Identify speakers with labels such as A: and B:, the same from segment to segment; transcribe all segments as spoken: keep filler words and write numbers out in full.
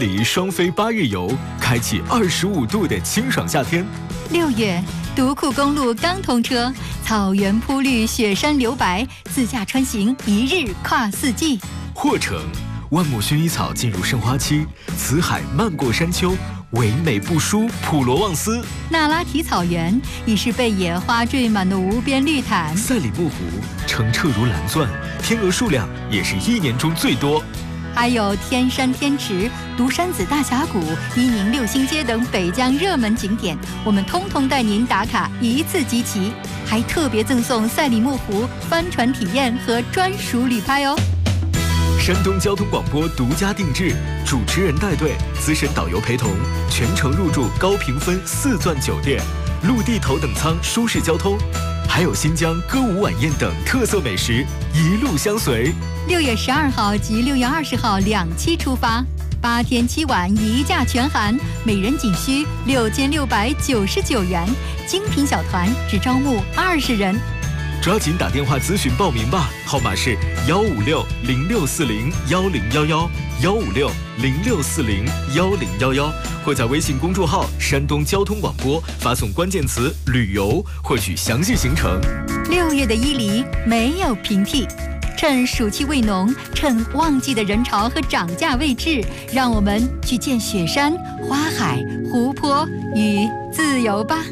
A: 里双飞八日游，开启二十五度的清爽夏天。
B: 六月，独库公路刚通车，草原铺绿，雪山留白，自驾穿行一日跨四季。
A: 或城，万木薰衣草进入盛花期，辞海漫过山丘，唯美不输普罗旺斯。
B: 那拉提草原已是被野花缀满的无边绿毯。
A: 赛里木湖澄澈如蓝钻，天鹅数量也是一年中最多。
B: 还有天山天池、独山子大峡谷、伊宁六星街等北疆热门景点，我们通通带您打卡一次集齐，还特别赠送赛里木湖帆船体验和专属旅拍哦。
A: 山东交通广播独家定制，主持人带队，资深导游陪同，全程入住高评分四钻酒店，陆地头等舱舒适交通，还有新疆歌舞晚宴等特色美食，一路相随。
B: 六月十二号及六月二十号两期出发，八天七晚一价全含，每人仅需六千六百九十九元，精品小团只招募二十人。
A: 抓紧打电话咨询报名吧，号码是幺五六零六四零幺零幺幺幺五六零六四零幺零幺幺，或在微信公众号山东交通广播发送关键词旅游获取详细行程。
B: 六月的伊犁没有平替，趁暑气未浓，趁旺季的人潮和涨价未至，让我们去见雪山、花海、湖泊与自由吧。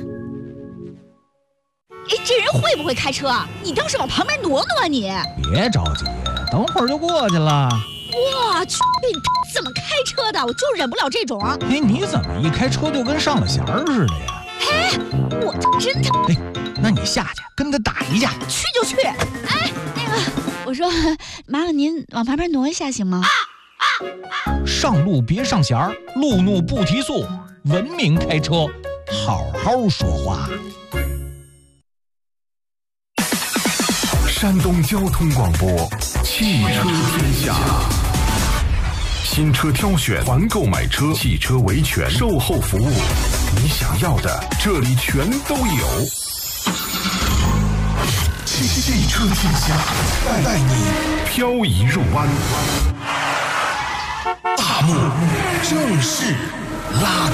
C: 哎，这人会不会开车啊？你倒是往旁边挪挪啊你！
D: 别着急，等会儿就过去了。
C: 我去，怎么开车的？我就忍不了这种。
D: 哎，你怎么一开车就跟上了弦儿似的呀？
C: 哎，我真的……
D: 哎，那你下去跟他打一架。
C: 去就去。哎，那个，我说，麻烦您往旁边挪一下行吗？
D: 上路别上弦儿，路怒不提速，文明开车，好好说话。
E: 山东交通广播，汽车天下。新车挑选、团购买车、汽车维权、售后服务，你想要的这里全都有。汽车天下，带带你漂移入弯。大幕正式拉